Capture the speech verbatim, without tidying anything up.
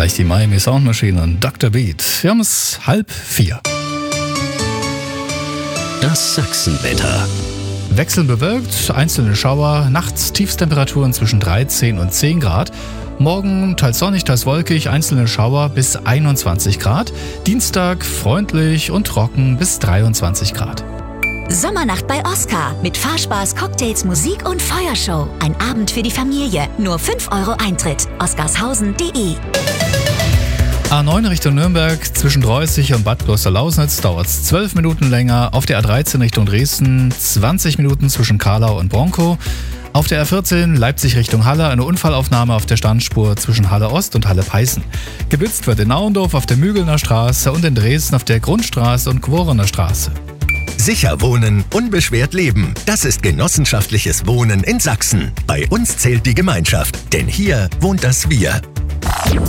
Gleich die Miami Sound Machine und Doktor Beat. Wir haben es halb vier. Das Sachsenwetter. Wechselnd bewölkt, einzelne Schauer, nachts Tiefstemperaturen zwischen dreizehn und zehn Grad. Morgen teils sonnig, teils wolkig, einzelne Schauer bis einundzwanzig Grad. Dienstag freundlich und trocken bis dreiundzwanzig Grad. Sommernacht bei Oskar mit Fahrspaß, Cocktails, Musik und Feuershow. Ein Abend für die Familie. Nur fünf Euro Eintritt. oskarshausen punkt de. A neun Richtung Nürnberg, zwischen Dreußig und Bad Klosterlausnitz dauert es zwölf Minuten länger. Auf der A dreizehn Richtung Dresden zwanzig Minuten zwischen Kahlau und Bronkow. Auf der A vierzehn Leipzig Richtung Halle eine Unfallaufnahme auf der Standspur zwischen Halle Ost und Halle Peißen. Geblitzt wird in Nauendorf auf der Mügelner Straße und in Dresden auf der Grundstraße und Gworener Straße. Sicher wohnen, unbeschwert leben. Das ist genossenschaftliches Wohnen in Sachsen. Bei uns zählt die Gemeinschaft, denn hier wohnt das Wir.